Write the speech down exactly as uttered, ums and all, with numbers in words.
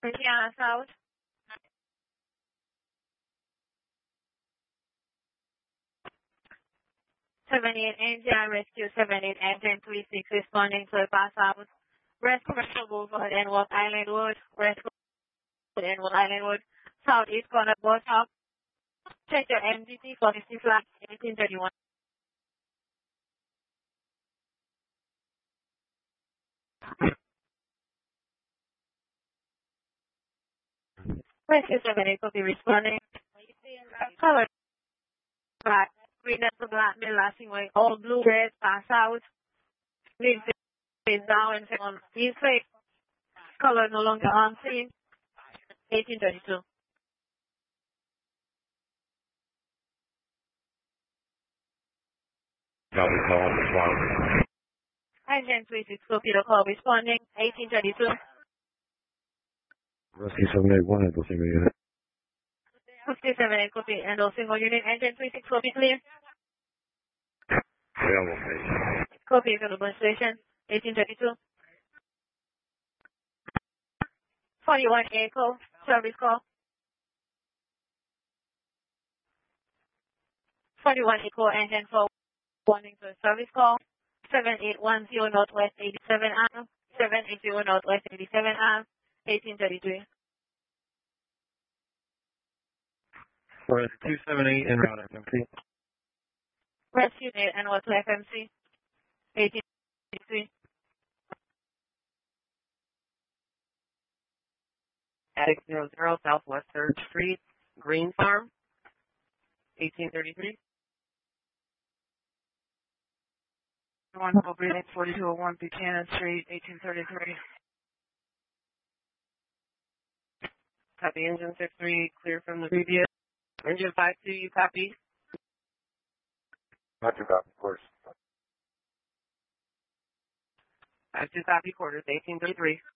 Indiana South. seventy-eight Indiana Rescue seventy-eight engine three six responding to a pass out. Rescue Rescue Boulevard Enwood Island Road. Rescue Enwood Island Road. Southeast corner bus stop. Check your M D T for fifty flat eighteen thirty-one. Rescue seventy-eight copy responding. Color black. Green to black, middle lasting way. All blue, red, pass out. Green face down and on east face. Color no longer on scene. eighteen thirty-two. Copy, call, respond. Engine three six copy the call responding. eighteen thirty-two. Rescue seventy-eight one, go single unit. Rescue seventy-eight copy and all single unit. Engine three six copy clear. Available station. Copy available station. eighteen thirty-two. forty-one Echo. Service call. forty-one Echo engine four. Warning to service call. seven eight one zero Northwest eighty-seven Ave. seven eight zero Northwest eighty-seven Ave. eighteen thirty-three. Rescue seventy-eight en route F M C. Rescue eight and what's F M C. eighteen thirty-three. Attic zero zero Southwest third Street, Green Farm, eighteen thirty-three. one Double Breathing, forty-two oh one Buchanan Street, eighteen thirty-three. Copy engine six three, clear from the previous. Engine five two, you copy? Not too copy, of course. five two copy, quarters, eighteen thirty-three.